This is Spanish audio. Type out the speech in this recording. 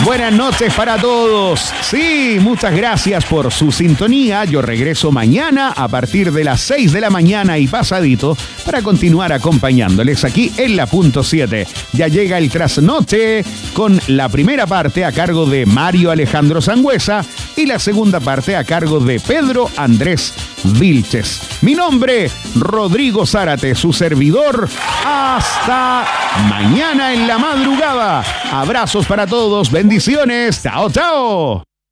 Buenas noches para todos. Sí, muchas gracias por su sintonía. Yo regreso mañana a partir de las 6 de la mañana y pasadito para continuar acompañándoles aquí en la punto 7. Ya llega el trasnoche con la primera parte a cargo de Mario Alejandro Sangüesa y la segunda parte a cargo de Pedro Andrés Vilches. Mi nombre, Rodrigo Zárate, su servidor. Hasta mañana en la madrugada. Abrazos para todos, bendiciones. Chao, chao.